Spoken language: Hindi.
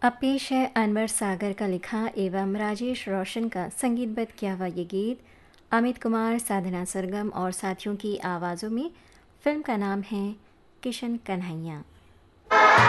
अब पेश है अनवर सागर का लिखा एवं राजेश रोशन का संगीतबद्ध किया हुआ ये गीत अमित कुमार, साधना सरगम और साथियों की आवाज़ों में। फिल्म का नाम है किशन कन्हैया।